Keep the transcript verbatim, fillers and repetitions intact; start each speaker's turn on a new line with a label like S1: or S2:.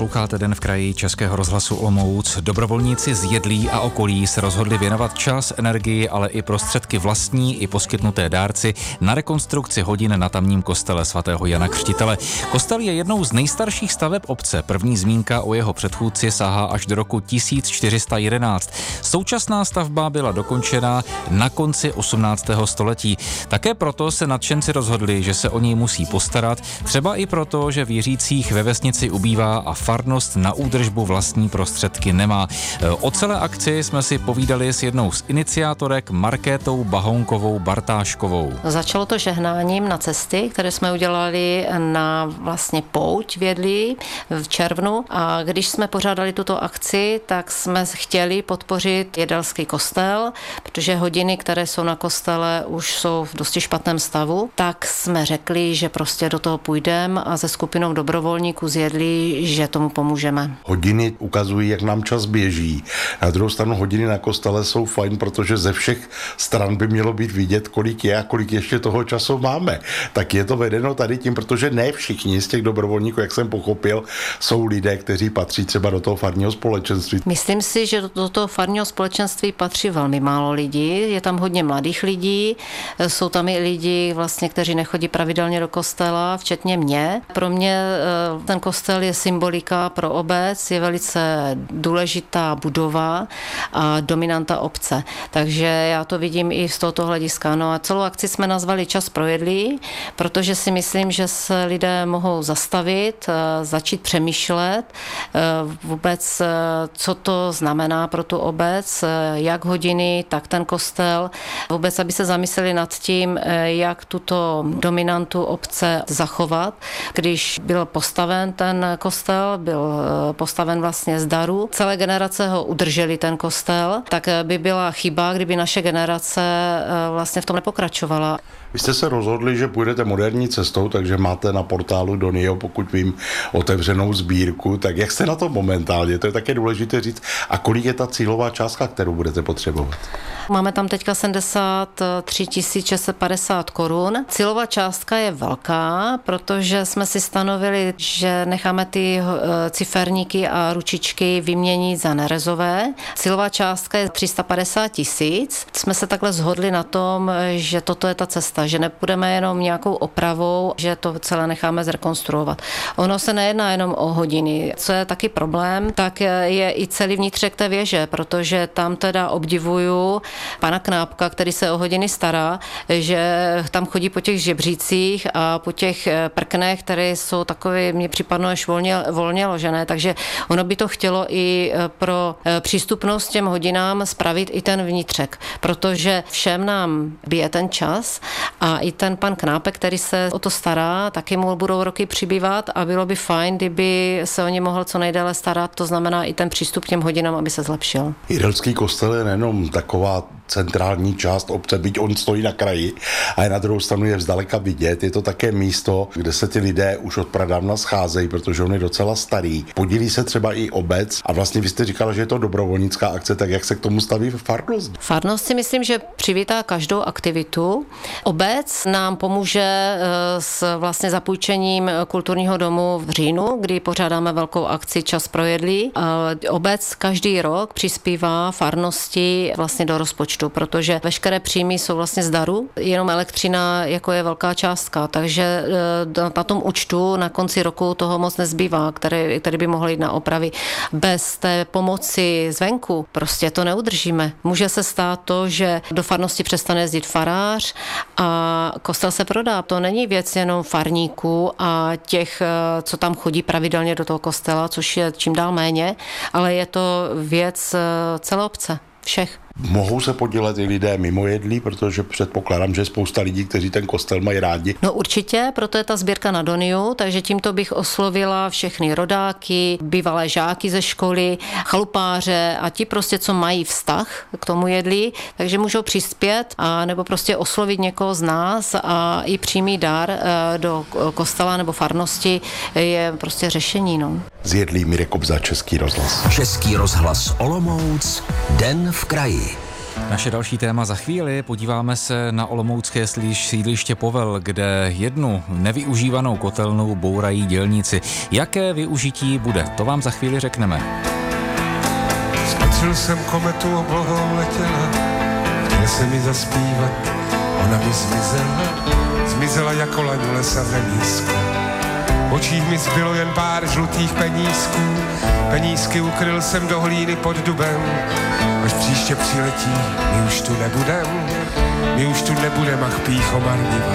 S1: Posloucháte Den v kraji Českého rozhlasu Olomouc. Dobrovolníci z Jedlí a okolí se rozhodli věnovat čas, energii, ale i prostředky vlastní i poskytnuté dárci na rekonstrukci hodin na tamním kostele svatého Jana Křtitele. Kostel je jednou z nejstarších staveb obce. První zmínka o jeho předchůdci sahá až do roku tisíc čtyři sta jedenáct. Současná stavba byla dokončena na konci osmnáctého století. Také proto se nadšenci rozhodli, že se o něj musí postarat, třeba i proto, že věřících ve vesnici ubývá a farnost na údržbu vlastní prostředky nemá. O celé akci jsme si povídali s jednou z iniciátorek Markétou Bahounkovou Bartáškovou.
S2: Začalo to žehnáním na cesty, které jsme udělali na vlastně pouť v Jedlí v červnu, a když jsme pořádali tuto akci, tak jsme chtěli podpořit jedelský kostel, protože hodiny, které jsou na kostele, už jsou v dosti špatném stavu, tak jsme řekli, že prostě do toho půjdeme a se skupinou dobrovolníků z Jedlí, že tomu pomůžeme.
S3: Hodiny ukazují, jak nám čas běží. Na druhou stranu hodiny na kostele jsou fajn, protože ze všech stran by mělo být vidět, kolik je a kolik ještě toho času máme. Tak je to vedeno tady tím, protože ne všichni z těch dobrovolníků, jak jsem pochopil, jsou lidé, kteří patří třeba do toho farního společenství.
S2: Myslím si, že do toho farního společenství patří velmi málo lidí. Je tam hodně mladých lidí, jsou tam i lidi, vlastně, kteří nechodí pravidelně do kostela, včetně mě. Pro mě ten kostel je symbolika pro obec, je velice důležitá budova a dominanta obce. Takže já to vidím i z tohoto hlediska. No a celou akci jsme nazvali Čas pro Jedlí, protože si myslím, že se lidé mohou zastavit, začít přemýšlet vůbec, co to znamená pro tu obec, jak hodiny, tak ten kostel. Vůbec, aby se zamysleli nad tím, jak tuto dominantu obce zachovat. Když byl postaven ten kostel, byl postaven vlastně z daru, celé generace ho udrželi ten kostel, tak by byla chyba, kdyby naše generace vlastně v tom nepokračovala.
S3: Vy jste se rozhodli, že půjdete moderní cestou, takže máte na portálu Donio, pokud vím, otevřenou sbírku. Tak jak jste na to momentálně? To je také důležité říct. A kolik je ta cílová částka, kterou budete potřebovat?
S2: Máme tam teďka sedmdesát tři tisíc šest set padesát korun. Cílová částka je velká, protože jsme si stanovili, že necháme ty ciferníky a ručičky vyměnit za nerezové. Cílová částka je tři sta padesát tisíc. Jsme se takhle shodli na tom, že toto je ta cesta, že nepůjdeme jenom nějakou opravou, že to celé necháme zrekonstruovat. Ono se nejedná jenom o hodiny. Co je taky problém, tak je i celý vnitřek té věže, protože tam teda obdivuju pana Knápka, který se o hodiny stará, že tam chodí po těch žebřících a po těch prknech, které jsou takové, mně připadnou až volně, volně ložené, takže ono by to chtělo i pro přístupnost těm hodinám spravit i ten vnitřek, protože všem nám bije ten čas a i ten pan Knápek, který se o to stará, taky mu budou roky přibývat a bylo by fajn, kdyby se o ně mohl co nejdéle starat, to znamená i ten přístup k těm hodinám, aby se zlepšil.
S3: Jedelský kostel je nejenom taková centrální část obce, byť on stojí na kraji, a je na druhou stranu je vzdaleka vidět. Je to také místo, kde se ty lidé už od pradávna scházejí, protože on je docela starý. Podílí se třeba i obec a vlastně vy jste říkala, že je to dobrovolnická akce, tak jak se k tomu staví farnost?
S2: Farnost si myslím, že přivítá každou aktivitu. Obec nám pomůže s vlastně zapůjčením kulturního domu v říjnu, kdy pořádáme velkou akci Čas pro Jedlí. Obec každý rok přispívá farnosti vlastně do rozpočtu, protože veškeré příjmy jsou vlastně z daru, jenom elektřina jako je velká částka, takže na tom účtu na konci roku toho moc nezbývá, který, který by mohl jít na opravy. Bez té pomoci zvenku prostě to neudržíme. Může se stát to, že do farnosti přestane jezdit farář a kostel se prodá. To není věc jenom farníků a těch, co tam chodí pravidelně do toho kostela, což je čím dál méně, ale je to věc celé obce, všech.
S3: Mohou se podílet i lidé mimo Jedlí, protože předpokládám, že je spousta lidí, kteří ten kostel mají rádi.
S2: No určitě, proto je ta sbírka na Doniu, takže tímto bych oslovila všechny rodáky, bývalé žáky ze školy, chalupáře a ti prostě, co mají vztah k tomu Jedlí, takže můžou přispět a nebo prostě oslovit někoho z nás a i přímý dar do kostela nebo farnosti je prostě řešení. No.
S3: Z Jedlí Mirek Kobza, Český rozhlas.
S4: Český rozhlas Olomouc, Den v kraji.
S1: Naše další téma za chvíli. Podíváme se na olomoucké sídliště Povel, kde jednu nevyužívanou kotelnu bourají dělníci. Jaké využití bude? To vám za chvíli řekneme.
S4: Spatřil jsem kometu, oblohou letěla, chtěl se mi zaspívat, ona mi zmizela, zmizela jako laň u lesa v remízku. V očích mi zbylo jen pár žlutých penízků, penízky ukryl jsem do hlíny pod dubem, až příště přiletí, my už tu nebudem, my už tu nebudem, ach pýcho marný.